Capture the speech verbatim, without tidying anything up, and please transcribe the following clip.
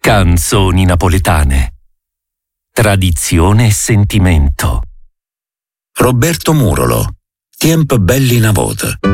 Canzoni napoletane. Tradizione e sentimento. Roberto Murolo, Tiemp belli na vota.